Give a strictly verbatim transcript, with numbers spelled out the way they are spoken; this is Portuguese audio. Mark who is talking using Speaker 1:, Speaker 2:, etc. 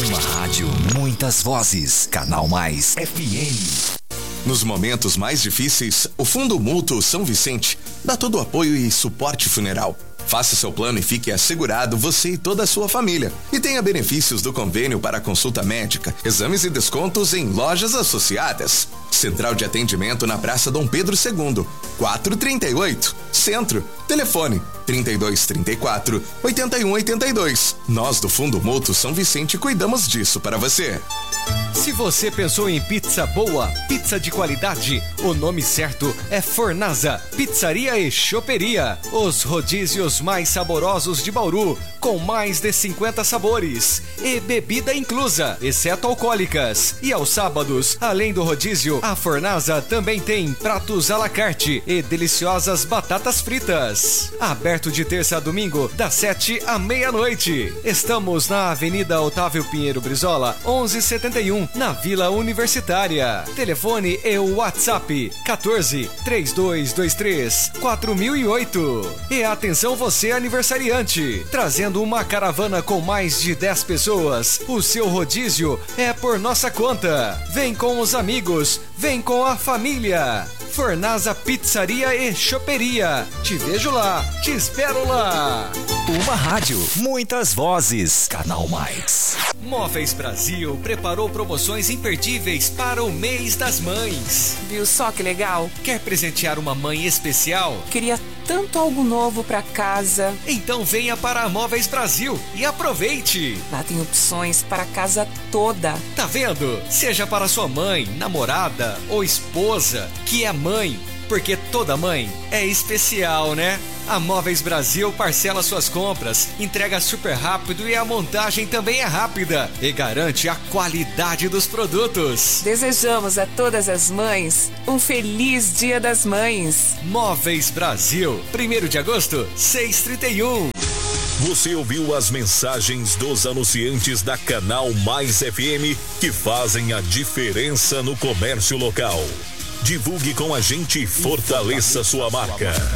Speaker 1: Uma rádio, muitas vozes. Canal Mais F M.
Speaker 2: Nos momentos mais difíceis, o Fundo Mútuo São Vicente dá todo o apoio e suporte funeral. Faça seu plano e fique assegurado você e toda a sua família. E tenha benefícios do convênio para consulta médica, exames e descontos em lojas associadas. Central de atendimento na Praça Dom Pedro segundo, quatrocentos e trinta e oito, Centro. Telefone trinta e dois, trinta e quatro, oitenta e um, oitenta e dois. Nós do Fundo Mútuo São Vicente cuidamos disso para você.
Speaker 3: Se você pensou em pizza boa, pizza de qualidade, o nome certo é Fornasa, Pizzaria e Choperia. Os rodízios mais saborosos de Bauru, com mais de cinquenta sabores e bebida inclusa, exceto alcoólicas. E aos sábados, além do rodízio, a Fornasa também tem pratos à la carte e deliciosas batatas fritas. Aberto de terça a domingo, das sete à meia-noite. Estamos na Avenida Otávio Pinheiro Brizola, onze setenta e um, na Vila Universitária. Telefone e o WhatsApp quatorze, três dois dois três, quatro mil e oito. E atenção você aniversariante, trazendo uma caravana com mais de dez pessoas. O seu rodízio é por nossa conta. Vem com os amigos, vem com a família. Fornasa Pizzaria e Choperia. Te vejo lá, te espero lá.
Speaker 1: Uma rádio, muitas vozes. Canal Mais.
Speaker 3: Móveis Brasil preparou promoções imperdíveis para o mês das mães.
Speaker 4: Viu só que legal?
Speaker 3: Quer presentear uma mãe especial?
Speaker 4: Queria tanto algo novo para casa.
Speaker 3: Então venha para a Móveis Brasil e aproveite.
Speaker 4: Lá tem opções para a casa toda.
Speaker 3: Tá vendo? Seja para sua mãe, namorada ou esposa, que é mãe, porque toda mãe é especial, né? A Móveis Brasil parcela suas compras, entrega super rápido e a montagem também é rápida e garante a qualidade dos produtos.
Speaker 4: Desejamos a todas as mães um feliz Dia das Mães.
Speaker 3: Móveis Brasil, primeiro de agosto, seiscentos e trinta e um.
Speaker 5: Você ouviu as mensagens dos anunciantes da Canal Mais F M que fazem a diferença no comércio local. Divulgue com a gente e fortaleça sua marca.